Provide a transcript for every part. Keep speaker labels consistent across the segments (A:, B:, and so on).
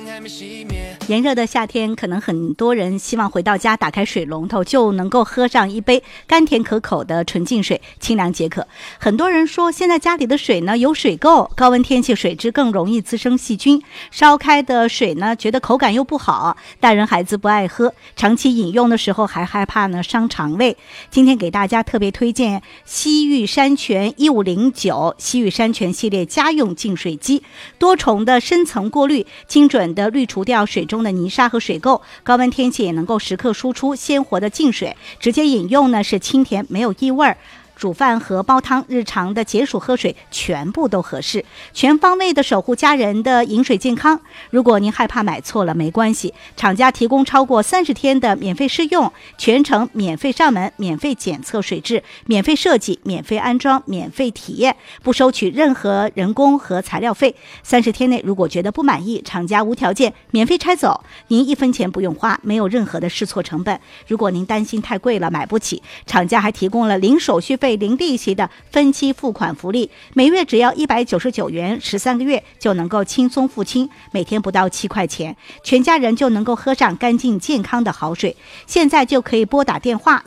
A: 炎热的夏天，可能很多人希望回到家打开水龙头就能够喝上一杯甘甜可口的纯净水，清凉解渴。很多人说现在家里的水呢有水垢，高温天气水质更容易滋生细菌，烧开的水呢觉得口感又不好，大人孩子不爱喝，长期饮用的时候还害怕呢伤肠胃。今天给大家特别推荐西域山泉1509西域山泉系列家用净水机，多重的深层过滤，精准的滤除掉水中的泥沙和水垢，高温天气也能够时刻输出鲜活的净水，直接饮用呢是清甜没有异味，煮饭和煲汤，日常的解暑喝水全部都合适，全方位的守护家人的饮水健康。如果您害怕买错了没关系，厂家提供超过30天的免费试用，全程免费上门，免费检测水质，免费设计，免费安装，免费体验，不收取任何人工和材料费。30天内如果觉得不满意，厂家无条件免费拆走，您1分钱不用花，没有任何的试错成本。如果您担心太贵了买不起，厂家还提供了零手续费零利息的分期付款福利，每月只要199元，13个月就能够轻松付清，每天不到7块钱，全家人就能够喝上干净健康的好水。现在就可以拨打电话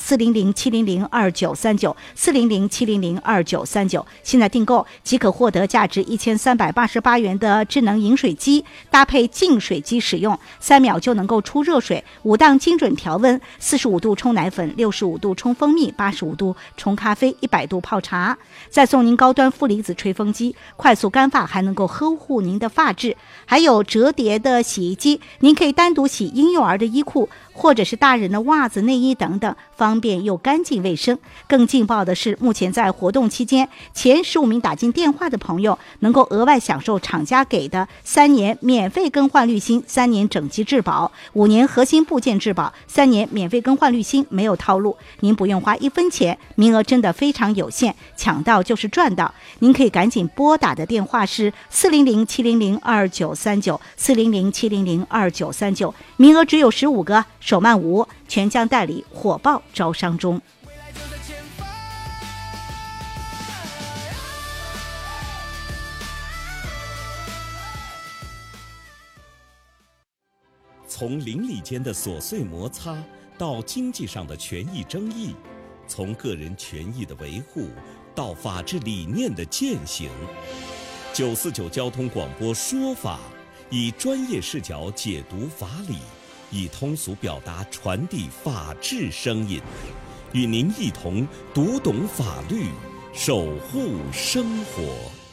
A: 400-700-2939 400-700-2939，现在订购即可获得价值1388元的智能饮水机，搭配净水机使用，3秒就能够出热水，5档精准调温，45度冲奶粉，65度冲蜂蜜，85度冲咖啡，100度泡茶，再送您高端负离子吹风机，快速干发还能够呵护您的发质，还有折叠的洗衣机，您可以单独洗婴幼儿的衣裤，或者是大人的袜子、内衣等等，方便又干净卫生。更劲爆的是，目前在活动期间，前15名打进电话的朋友能够额外享受厂家给的3年免费更换滤芯、3年整机质保、5年核心部件质保、3年免费更换滤芯，没有套路，您不用花1分钱，名额真的非常有限，抢到就是赚到。您可以赶紧拨打的电话是400-700-2939 400-700-2939，名额只有15个，手慢无，全将代理，火爆招商中。
B: 从邻里间的琐碎摩擦到经济上的权益争议，从个人权益的维护到法治理念的践行，949交通广播说法，以专业视角解读法理，以通俗表达传递法治声音，与您一同读懂法律，守护生活。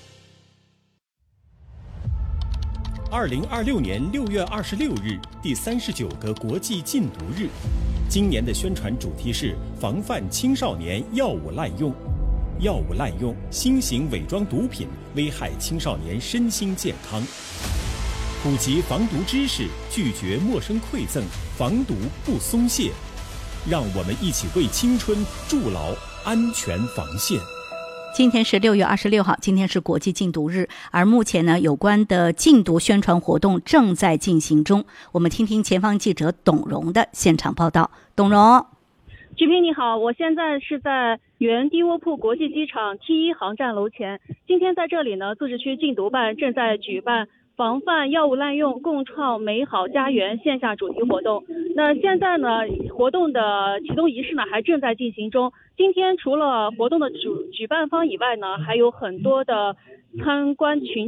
C: 2026年6月26日，第39个国际禁毒日。今年的宣传主题是防范青少年药物滥用。药物滥用，新型伪装毒品危害青少年身心健康。普及防毒知识，拒绝陌生馈赠，防毒不松懈。让我们一起为青春筑牢安全防线。
A: 今天是6月26号，今天是国际禁毒日，而目前呢，有关的禁毒宣传活动正在进行中。我们听听前方记者董荣的现场报道。董荣。
D: 志平你好，我现在是在原低窝铺国际机场 T1 航站楼前。今天在这里呢，自治区禁毒办正在举办防范药物滥用，共创美好家园线下主题活动。那现在呢，活动的启动仪式呢还正在进行中。今天除了活动的举办方以外呢，还有很多的参观群